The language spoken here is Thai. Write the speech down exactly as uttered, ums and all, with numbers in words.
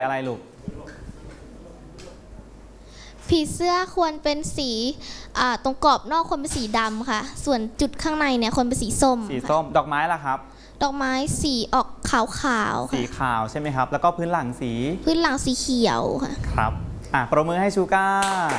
อะไรลูกผีเสื้อควรเป็นสีตรงกรอบนอกควรเป็นสีดำค่ะส่วนจุดข้างในเนี่ยควรเป็นสีส้มสีส้มดอกไม้ล่ะครับดอกไม้สีออกขาวขาวสีขาวใช่ไหมครับแล้วก็พื้นหลังสีพื้นหลังสีเขียวค่ะครับอ่ะปรบมือให้ชูก้า